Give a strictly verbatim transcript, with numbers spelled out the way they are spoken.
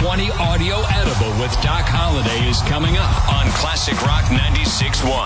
twenty audio edible with Doc Holliday is coming up on Classic Rock ninety-six point one.